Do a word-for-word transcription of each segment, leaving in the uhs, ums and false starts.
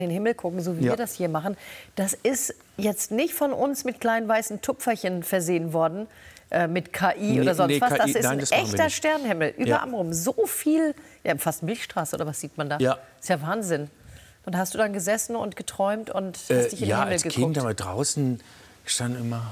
den Himmel gucken, so wie Ja. wir das hier machen. Das ist jetzt nicht von uns mit kleinen weißen Tupferchen versehen worden, äh, mit K I Nee, oder sonst nee, was. Das K I, ist nein, ein das machen wir echter nicht. Sternenhimmel. Über Ja. Amrum. So viel, ja, fast Milchstraße oder was sieht man da? Ja. Ist ja Wahnsinn. Und da hast du dann gesessen und geträumt und hast Äh, dich in ja, den Himmel als geguckt. Kind, aber draußen stand immer...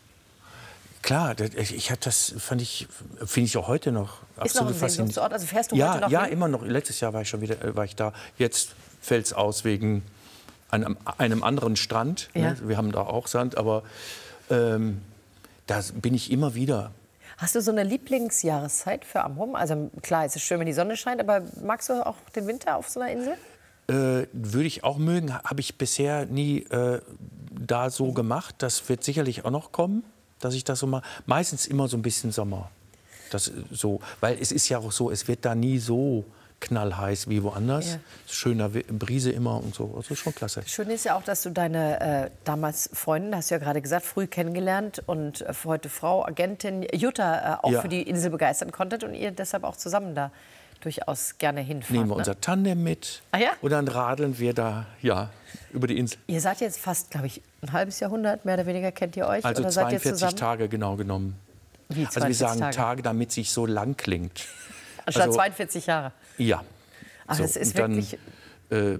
Klar, das, ich, ich hatte das, fand ich, finde ich auch heute noch Ist noch ein absolut faszinierend. Sehnsuchtsort? Also fährst du ja, heute noch Ja, hin? immer noch. Letztes Jahr war ich schon wieder, äh, war ich da. Jetzt fällt es aus wegen einem, einem anderen Strand. Ja. Ne? Wir haben da auch Sand, aber ähm, da bin ich immer wieder. Hast du so eine Lieblingsjahreszeit für Amrum? Also klar, es ist schön, wenn die Sonne scheint, aber magst du auch den Winter auf so einer Insel? Äh, würde ich auch mögen, habe ich bisher nie äh, da so gemacht. Das wird sicherlich auch noch kommen, dass ich das so mache. Meistens immer so ein bisschen Sommer. Das, so, weil es ist ja auch so, es wird da nie so knallheiß wie woanders. Ja. Schöner Brise immer und so. Also schon klasse. Schön ist ja auch, dass du deine äh, damals Freundin, hast du ja gerade gesagt, früh kennengelernt und äh, heute Frau, Agentin Jutta, äh, auch Ja. für die Insel begeistern konntet und ihr deshalb auch zusammen da durchaus gerne hinfahrt. Nehmen wir ne? unser Tandem mit Ah ja? und dann radeln wir da ja, über die Insel. Ihr seid jetzt fast, glaube ich, ein halbes Jahrhundert, mehr oder weniger kennt ihr euch? Also oder seid ihr zweiundvierzig zusammen? Tage genau genommen. Wie, Also wir sagen Tage? Tage, damit es sich so lang klingt. Anstatt also- zweiundvierzig Jahre. Ja. Ach, So, das ist und dann, wirklich... äh,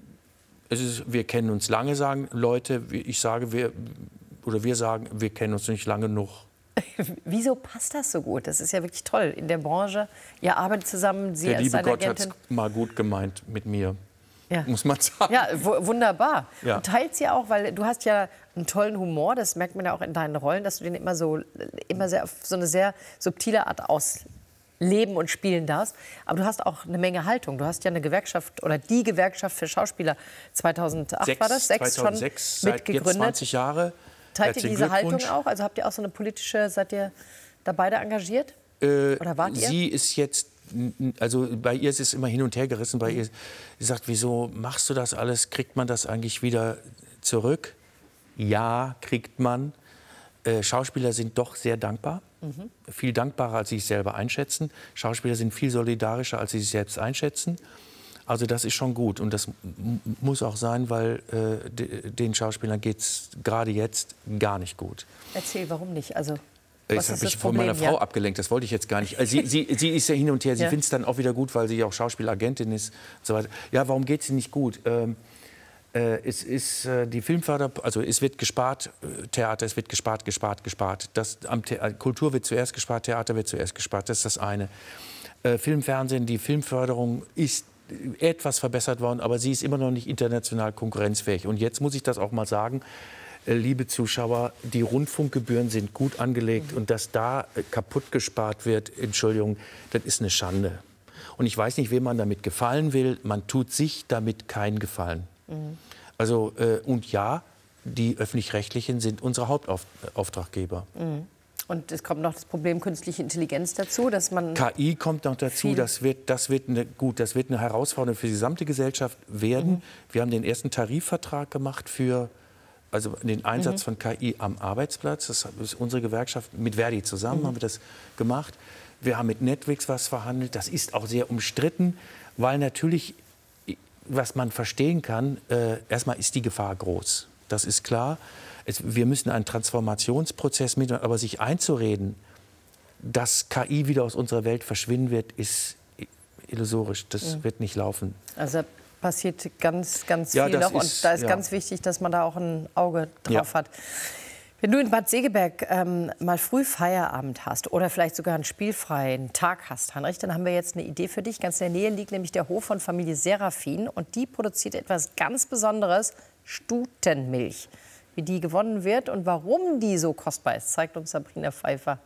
es ist, wir kennen uns lange, sagen Leute. Wie Ich sage, wir, oder wir sagen, wir kennen uns nicht lange genug. Wieso passt das so gut? Das ist ja wirklich toll in der Branche. Ihr arbeitet zusammen, sie Der als liebe seine Gott hat es Agentin. mal gut gemeint mit mir, Ja. muss man sagen. Ja, wu- wunderbar. Ja. Und teilt sie auch, weil du hast ja einen tollen Humor, das merkt man ja auch in deinen Rollen, dass du den immer so, immer sehr, auf so eine sehr subtile Art ausleben und spielen darfst. Aber du hast auch eine Menge Haltung. Du hast ja eine Gewerkschaft oder die Gewerkschaft für Schauspieler zweitaunacht Sechs, war das, sechs schon zweitausendsechs, seit jetzt mitgegründet. zwanzig Jahre. Teilt ihr Herzlichen diese Haltung Glückwunsch. auch? Also habt ihr auch so eine politische, seid ihr da beide engagiert? Äh, Oder wart ihr? Sie ist jetzt, also bei ihr ist es immer hin und her gerissen. Bei ihr, sie sagt, wieso machst du das alles? Kriegt man das eigentlich wieder zurück? Ja, kriegt man. Äh, Schauspieler sind doch sehr dankbar. Mhm. Viel dankbarer, als sie sich selber einschätzen. Schauspieler sind viel solidarischer, als sie sich selbst einschätzen. Also das ist schon gut und das m- muss auch sein, weil äh, de- den Schauspielern geht es gerade jetzt gar nicht gut. Erzähl, warum nicht? Also, Das was ist habe das ich von Problem? meiner Frau Ja. abgelenkt, das wollte ich jetzt gar nicht. Also sie, sie, sie ist ja hin und her, sie Ja. findet es dann auch wieder gut, weil sie ja auch Schauspielagentin ist und so weiter. Ja, warum geht es nicht gut? Ähm, äh, es ist äh, die Filmförder, also es wird gespart, äh, Theater, es wird gespart, gespart, gespart. Das, am The Kultur wird zuerst gespart, Theater wird zuerst gespart, das ist das eine. Äh, Film, Fernsehen, die Filmförderung ist etwas verbessert worden, aber sie ist immer noch nicht international konkurrenzfähig. Und jetzt muss ich das auch mal sagen, äh, liebe Zuschauer, die Rundfunkgebühren sind gut angelegt und dass da äh, kaputt gespart wird, Entschuldigung, das ist eine Schande. Und ich weiß nicht, wem man damit gefallen will, man tut sich damit keinen Gefallen. Mhm. Also, äh, und ja, die Öffentlich-Rechtlichen sind unsere Hauptauftraggeber. Mhm. Und es kommt noch das Problem künstliche Intelligenz dazu, dass man... K I kommt noch dazu, Viel. das wird, das, wird eine, gut, das wird eine Herausforderung für die gesamte Gesellschaft werden. Mhm. Wir haben den ersten Tarifvertrag gemacht für also den Einsatz Mhm. von K I am Arbeitsplatz. Das ist unsere Gewerkschaft mit Verdi zusammen, Mhm. haben wir das gemacht. Wir haben mit Netflix was verhandelt. Das ist auch sehr umstritten, weil natürlich, was man verstehen kann, äh, erstmal ist die Gefahr groß. Das ist klar. Es, wir müssen einen Transformationsprozess mit, aber sich einzureden, dass K I wieder aus unserer Welt verschwinden wird, ist illusorisch. Das Mhm. wird nicht laufen. Also da passiert ganz, ganz Ja, viel das noch. ist- Und da ist ja. ganz wichtig, dass man da auch ein Auge drauf Ja. hat. Wenn du in Bad Segeberg ähm, mal früh Feierabend hast oder vielleicht sogar einen spielfreien Tag hast, Heinrich, dann haben wir jetzt eine Idee für dich. Ganz in der Nähe liegt nämlich der Hof von Familie Serafin und die produziert etwas ganz Besonderes, Stutenmilch. Wie die gewonnen wird und warum die so kostbar ist, zeigt uns Sabrina Pfeiffer.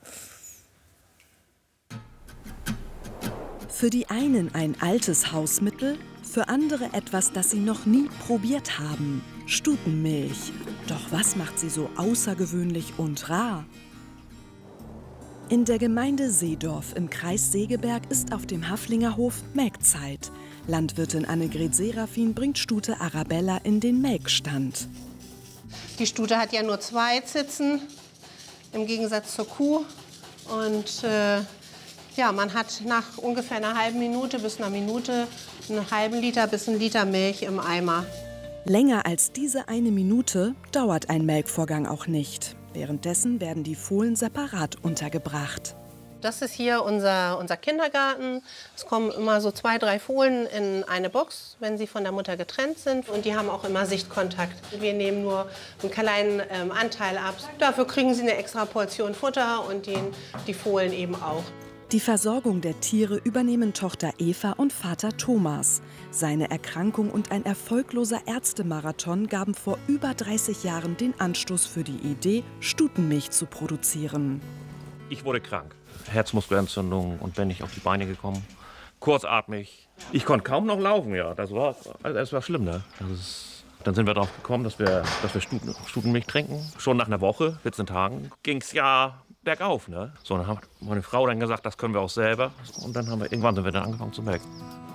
Für die einen ein altes Hausmittel, für andere etwas, das sie noch nie probiert haben. Stutenmilch. Doch was macht sie so außergewöhnlich und rar? In der Gemeinde Seedorf im Kreis Segeberg ist auf dem Haflinger Hof Melkzeit. Landwirtin Annegret Serafin bringt Stute Arabella in den Melkstand. Die Stute hat ja nur zwei Zitzen, im Gegensatz zur Kuh. Und äh, ja, man hat nach ungefähr einer halben Minute bis einer Minute einen halben Liter bis einen Liter Milch im Eimer. Länger als diese eine Minute dauert ein Melkvorgang auch nicht. Währenddessen werden die Fohlen separat untergebracht. Das ist hier unser, unser Kindergarten. Es kommen immer so zwei, drei Fohlen in eine Box, wenn sie von der Mutter getrennt sind. Und die haben auch immer Sichtkontakt. Wir nehmen nur einen kleinen ähm, Anteil ab. Dafür kriegen sie eine extra Portion Futter und den, die Fohlen eben auch. Die Versorgung der Tiere übernehmen Tochter Eva und Vater Thomas. Seine Erkrankung und ein erfolgloser Ärztemarathon gaben vor über dreißig Jahren den Anstoß für die Idee, Stutenmilch zu produzieren. Ich wurde krank. Herzmuskelentzündung und bin nicht auf die Beine gekommen. Kurzatmig. Ich konnte kaum noch laufen, ja. Das war, das war schlimm, ne? Das ist, dann sind wir darauf gekommen, dass wir, dass wir Stuten, Stutenmilch trinken. Schon nach einer Woche, vierzehn Tagen, ging es ja bergauf, ne? So, dann hat meine Frau dann gesagt, das können wir auch selber. Und dann haben wir, irgendwann sind wir dann angefangen zu melken.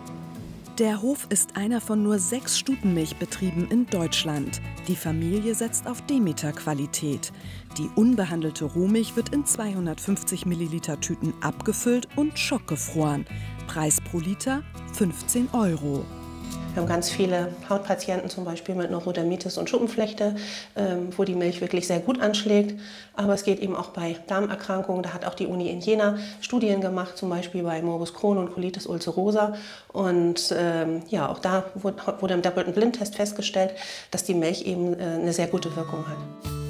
Der Hof ist einer von nur sechs Stutenmilchbetrieben in Deutschland. Die Familie setzt auf Demeter-Qualität. Die unbehandelte Rohmilch wird in zweihundertfünfzig Milliliter Tüten abgefüllt und schockgefroren. Preis pro Liter fünfzehn Euro. Wir haben ganz viele Hautpatienten, zum Beispiel mit Neurodermitis und Schuppenflechte, ähm, wo die Milch wirklich sehr gut anschlägt. Aber es geht eben auch bei Darmerkrankungen. Da hat auch die Uni in Jena Studien gemacht, zum Beispiel bei Morbus Crohn und Colitis ulcerosa. Und ähm, ja, auch da wurde, wurde im doppelten Blindtest festgestellt, dass die Milch eben äh, eine sehr gute Wirkung hat.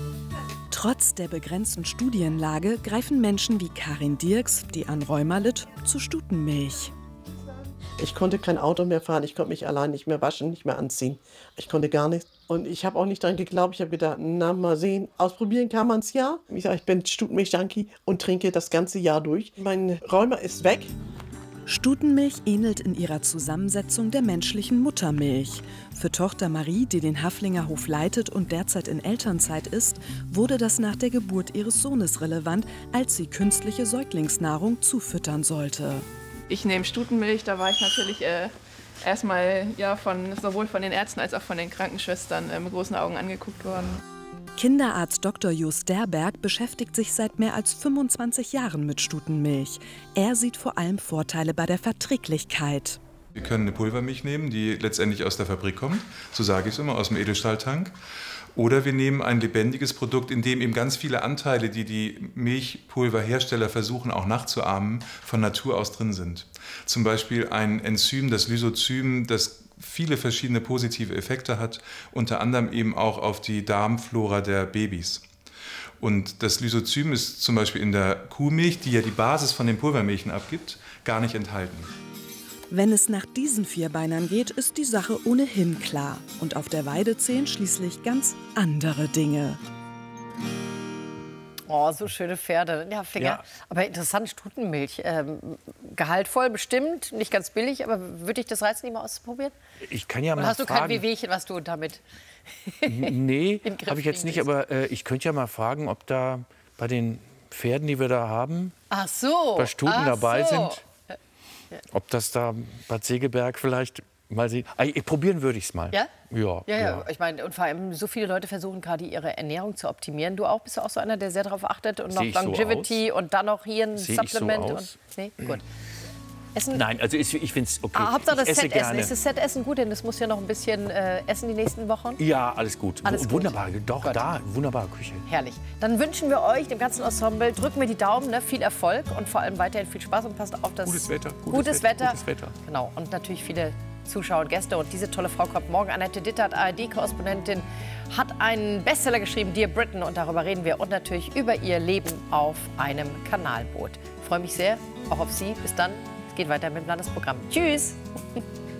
Trotz der begrenzten Studienlage greifen Menschen wie Karin Dirks, die an Rheuma litt, zu Stutenmilch. Ich konnte kein Auto mehr fahren, ich konnte mich allein nicht mehr waschen, nicht mehr anziehen. Ich konnte gar nichts. Und ich habe auch nicht daran geglaubt. Ich habe gedacht, na mal sehen, ausprobieren kann man es ja. Ich sage, ich bin Stutenmilch-Junkie und trinke das ganze Jahr durch. Mein Rheuma ist weg. Stutenmilch ähnelt in ihrer Zusammensetzung der menschlichen Muttermilch. Für Tochter Marie, die den Haflinger Hof leitet und derzeit in Elternzeit ist, wurde das nach der Geburt ihres Sohnes relevant, als sie künstliche Säuglingsnahrung zufüttern sollte. Ich nehme Stutenmilch, da war ich natürlich äh, erstmal ja, von, sowohl von den Ärzten als auch von den Krankenschwestern äh, mit großen Augen angeguckt worden. Kinderarzt Doktor Just Derberg beschäftigt sich seit mehr als fünfundzwanzig Jahren mit Stutenmilch. Er sieht vor allem Vorteile bei der Verträglichkeit. Wir können eine Pulvermilch nehmen, die letztendlich aus der Fabrik kommt, so sage ich es immer, aus dem Edelstahltank. Oder wir nehmen ein lebendiges Produkt, in dem eben ganz viele Anteile, die die Milchpulverhersteller versuchen auch nachzuahmen, von Natur aus drin sind. Zum Beispiel ein Enzym, das Lysozym, das viele verschiedene positive Effekte hat, unter anderem eben auch auf die Darmflora der Babys. Und das Lysozym ist zum Beispiel in der Kuhmilch, die ja die Basis von den Pulvermilchen abgibt, gar nicht enthalten. Wenn es nach diesen Vierbeinern geht, ist die Sache ohnehin klar. Und auf der Weide zählen schließlich ganz andere Dinge. Oh, so schöne Pferde. Ja, Finger. Ja. Aber interessant, Stutenmilch. Ähm, gehaltvoll bestimmt, nicht ganz billig, aber würde dich das reizen, die mal auszuprobieren? Ich kann ja Oder mal hast du fragen. kein Wehwehchen, was du damit Nee, habe ich jetzt nicht, aber äh, ich könnte ja mal fragen, ob da bei den Pferden, die wir da haben, Ach so. bei Stuten Ach dabei so. sind, ob das da Bad Segeberg vielleicht mal sehen. Ich, probieren würde ich es mal. Ja? Ja, Ja, ja. ja. Ich meine, und vor allem so viele Leute versuchen gerade ihre Ernährung zu optimieren. Du auch? Bist du auch so einer, der sehr darauf achtet und noch Sehe ich so Longevity aus? und dann noch hier ein Sehe ich so Supplement? aus? Und, nee? Gut. Essen? Nein, also ich, ich finde es okay. Ah, Hauptsache das ich esse Set-Essen. gerne. Ist das Set-Essen gut? Denn das muss ja noch ein bisschen äh, essen die nächsten Wochen. Ja, alles gut. Alles gut. Wunderbar, doch, Gut. da, wunderbare Küche. Herrlich. Dann wünschen wir euch, dem ganzen Ensemble, drücken wir die Daumen, ne? Viel Erfolg und vor allem weiterhin viel Spaß und passt auf das Gutes Wetter, Gutes, gutes Wetter. Wetter, gutes Wetter. Genau. Und natürlich viele Zuschauer und Gäste. Und diese tolle Frau kommt morgen. Annette Dittert, A R D-Korrespondentin, hat einen Bestseller geschrieben, Dear Britain. Und darüber reden wir. Und natürlich über ihr Leben auf einem Kanalboot. Ich freue mich sehr, auch auf Sie. Bis dann. Es geht weiter mit dem Landesprogramm. Tschüss.